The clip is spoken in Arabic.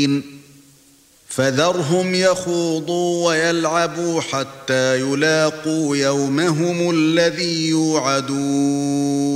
فذرهم يخوضوا ويلعبوا حتى يلاقوا يومهم الذي يوعدون